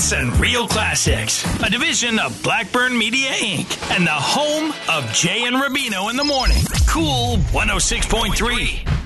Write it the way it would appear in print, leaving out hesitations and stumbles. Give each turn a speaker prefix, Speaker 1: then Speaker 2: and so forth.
Speaker 1: hits and real classics. A division of Blackburn Media, Inc. and the home of Jay and Rubino in the morning. Cool 106.3.